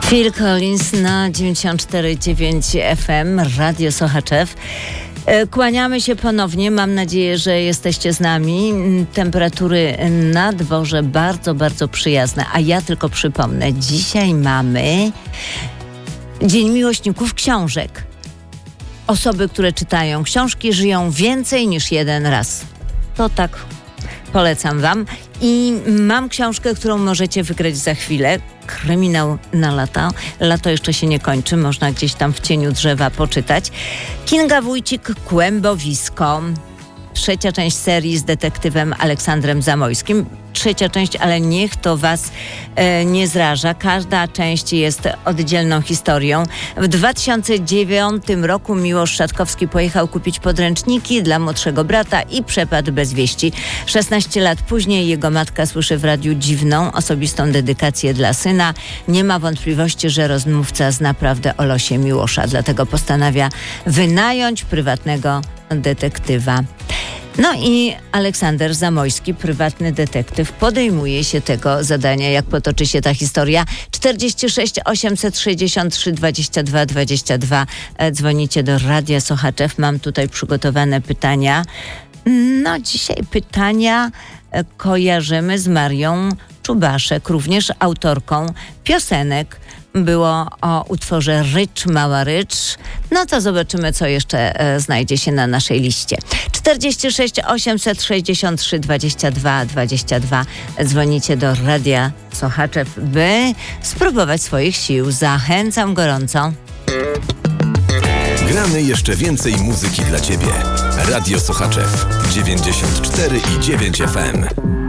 Phil Collins na 94,9 FM, Radio Sochaczew. Kłaniamy się ponownie. Mam nadzieję, że jesteście z nami. Temperatury na dworze bardzo, bardzo przyjazne. A ja tylko przypomnę, dzisiaj mamy Dzień Miłośników Książek. Osoby, które czytają książki, żyją więcej niż jeden raz. To tak polecam wam. I mam książkę, którą możecie wygrać za chwilę. Kryminał na lata. Lato jeszcze się nie kończy. Można gdzieś tam w cieniu drzewa poczytać. Kinga Wójcik, Kłębowisko. Trzecia część serii z detektywem Aleksandrem Zamojskim. Trzecia część, ale niech to was nie zraża. Każda część jest oddzielną historią. W 2009 roku Miłosz Szatkowski pojechał kupić podręczniki dla młodszego brata i przepadł bez wieści. 16 lat później jego matka słyszy w radiu dziwną, osobistą dedykację dla syna. Nie ma wątpliwości, że rozmówca zna prawdę o losie Miłosza, dlatego postanawia wynająć prywatnego detektywa. No i Aleksander Zamojski, prywatny detektyw, podejmuje się tego zadania. Jak potoczy się ta historia? 46 863 22 22. Dzwonicie do Radia Sochaczew. Mam tutaj przygotowane pytania. No dzisiaj pytania kojarzymy z Marią Czubaszek, również autorką piosenek. Było o utworze Rycz, mała rycz. No to zobaczymy, co jeszcze znajdzie się na naszej liście. 46 863 22 22. Dzwonicie do Radia Sochaczew, by spróbować swoich sił. Zachęcam gorąco. Gramy jeszcze więcej muzyki dla Ciebie. Radio Sochaczew 94,9 FM.